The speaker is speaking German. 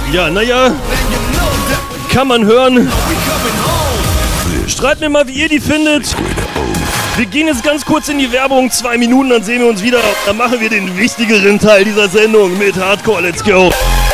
Ja, naja, kann man hören. Schreibt mir mal, wie ihr die findet. Wir gehen jetzt ganz kurz in die Werbung, 2 Minuten, dann sehen wir uns wieder. Dann machen wir den wichtigeren Teil dieser Sendung mit Hardcore. Let's go!